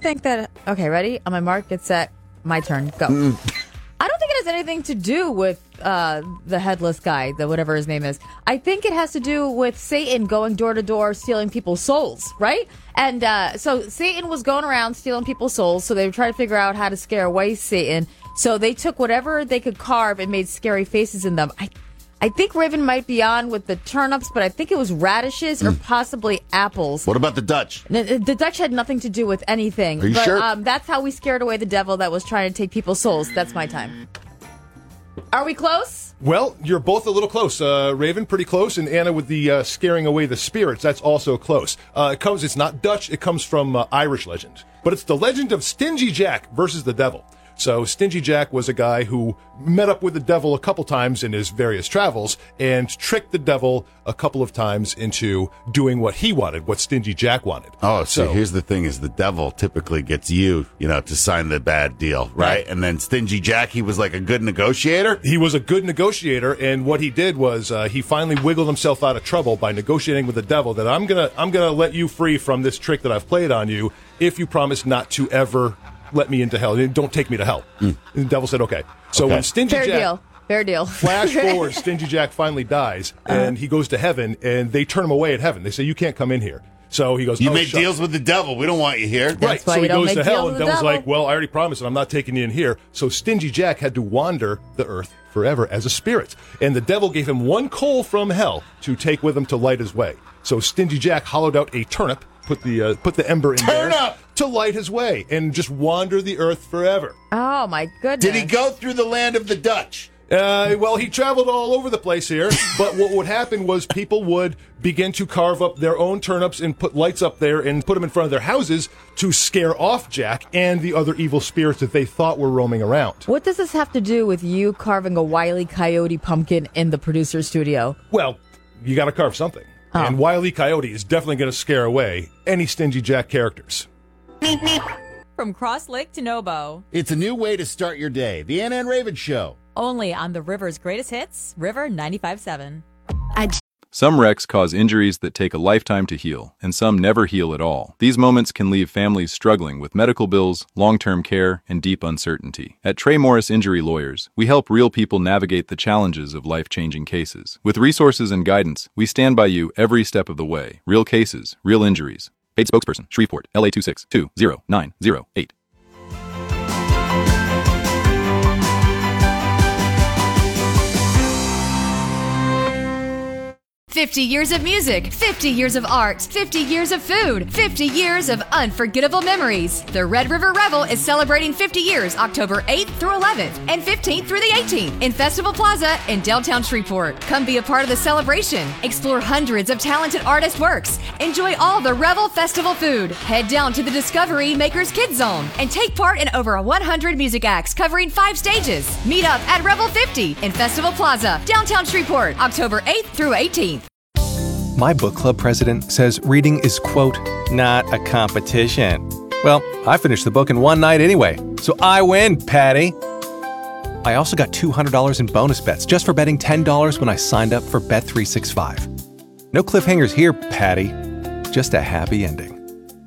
think that... Okay, ready? On my mark, get set, my turn, go. I don't think it has anything to do with the headless guy, whatever his name is. I think it has to do with Satan going door to door stealing people's souls, right? And so Satan was going around stealing people's souls, so they were trying to figure out how to scare away Satan. So they took whatever they could carve and made scary faces in them. I think Raven might be on with the turnips, but I think it was radishes or possibly apples. What about the Dutch? The Dutch had nothing to do with anything. Are you sure? That's how we scared away the devil that was trying to take people's souls. That's my time. Are we close? Well, you're both a little close. Raven, pretty close, and Anna with the scaring away the spirits. That's also close. It's not Dutch. It comes from Irish legend. But it's the legend of Stingy Jack versus the devil. So Stingy Jack was a guy who met up with the devil a couple times in his various travels and tricked the devil a couple of times into doing what he wanted, what Stingy Jack wanted. Oh, so here's the thing is the devil typically gets you, to sign the bad deal, right? And then Stingy Jack, he was like a good negotiator? He was a good negotiator, and what he did was he finally wiggled himself out of trouble by negotiating with the devil that I'm gonna let you free from this trick that I've played on you if you promise not to ever let me into hell. Don't take me to hell. And the devil said, okay. So when Stingy Jack... Fair deal. Flash forward, Stingy Jack finally dies, and he goes to heaven, and they turn him away at heaven. They say, you can't come in here. So he goes, You make deals with the devil. We don't want you here. Right. So he goes to hell, and the devil's like, well, I already promised, and I'm not taking you in here. So Stingy Jack had to wander the earth forever as a spirit. And the devil gave him one coal from hell to take with him to light his way. So Stingy Jack hollowed out a turnip, put the ember in there to light his way, and just wander the earth forever. Oh, my goodness. Did he go through the land of the Dutch? Well, he traveled all over the place here, but what would happen was people would begin to carve up their own turnips and put lights up there and put them in front of their houses to scare off Jack and the other evil spirits that they thought were roaming around. What does this have to do with you carving a Wile E. Coyote pumpkin in the producer's studio? Well, you got to carve something. And Wile E. Coyote is definitely going to scare away any Stingy Jack characters. From Cross Lake to Nobo. It's a new way to start your day. The Anna and Raven Show. Only on the River's greatest hits, River 95.7. Some wrecks cause injuries that take a lifetime to heal, and some never heal at all. These moments can leave families struggling with medical bills, long-term care, and deep uncertainty. At Trey Morris Injury Lawyers, we help real people navigate the challenges of life-changing cases. With resources and guidance, we stand by you every step of the way. Real cases, real injuries. Paid spokesperson, Shreveport, LA 2620908. 50 years of music, 50 years of art, 50 years of food, 50 years of unforgettable memories. The Red River Revel is celebrating 50 years October 8th through 11th and 15th through the 18th in Festival Plaza in downtown Shreveport. Come be a part of the celebration. Explore hundreds of talented artist works. Enjoy all the Revel Festival food. Head down to the Discovery Makers Kids Zone and take part in over 100 music acts covering 5 stages. Meet up at Revel 50 in Festival Plaza, downtown Shreveport, October 8th through 18th. My book club president says reading is, quote, not a competition. Well, I finished the book in one night anyway, so I win, Patty. I also got $200 in bonus bets just for betting $10 when I signed up for Bet365. No cliffhangers here, Patty. Just a happy ending.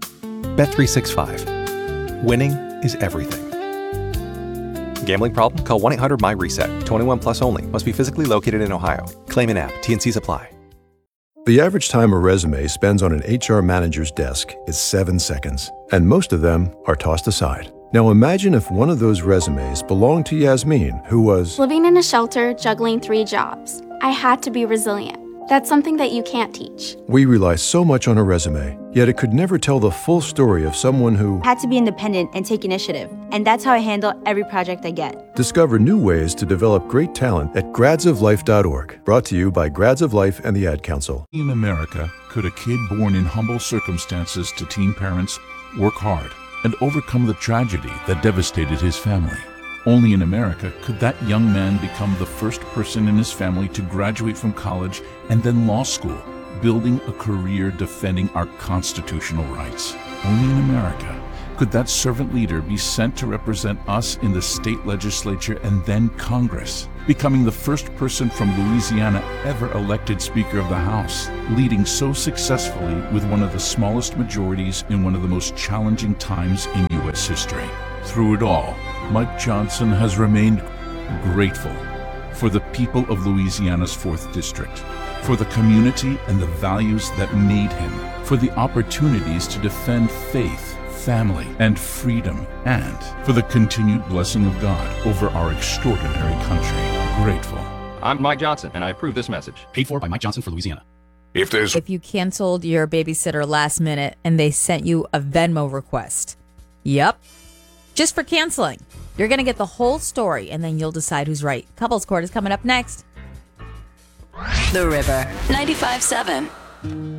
Bet365. Winning is everything. Gambling problem? Call 1-800-MY-RESET. 21 plus only. Must be physically located in Ohio. Claim an app. T&Cs apply. The average time a resume spends on an HR manager's desk is 7 seconds, and most of them are tossed aside. Now imagine if one of those resumes belonged to Yasmin, who was living in a shelter, juggling 3 jobs. I had to be resilient. That's something that you can't teach. We rely so much on a resume, yet it could never tell the full story of someone who had to be independent and take initiative. And that's how I handle every project I get. Discover new ways to develop great talent at gradsoflife.org. Brought to you by Grads of Life and the Ad Council. In America, could a kid born in humble circumstances to teen parents work hard and overcome the tragedy that devastated his family? Only in America could that young man become the first person in his family to graduate from college and then law school, building a career defending our constitutional rights. Only in America could that servant leader be sent to represent us in the state legislature and then Congress, becoming the first person from Louisiana ever elected Speaker of the House, leading so successfully with one of the smallest majorities in one of the most challenging times in to its history. Through it all, Mike Johnson has remained grateful for the people of Louisiana's 4th District, for the community and the values that made him, for the opportunities to defend faith, family, and freedom, and for the continued blessing of God over our extraordinary country. Grateful. I'm Mike Johnson, and I approve this message. Paid for by Mike Johnson for Louisiana. If you canceled your babysitter last minute and they sent you a Venmo request. Yep. Just for canceling. You're going to get the whole story, and then you'll decide who's right. Couples Court is coming up next. The River 95.7.